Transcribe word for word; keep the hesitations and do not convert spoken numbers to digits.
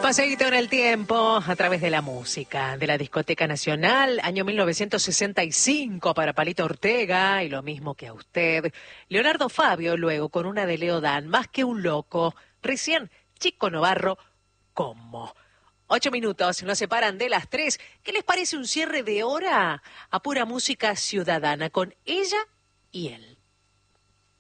Paseíto en el tiempo a través de la música, de la Discoteca Nacional, año mil novecientos sesenta y cinco para Palito Ortega, y lo mismo que a usted. Leonardo Fabio, luego con una de Leo Dan, Más que un loco. Recién, Chico Novarro, ¿cómo? Ocho minutos nos separan de las tres. ¿Qué les parece un cierre de hora a pura música ciudadana con ella y él?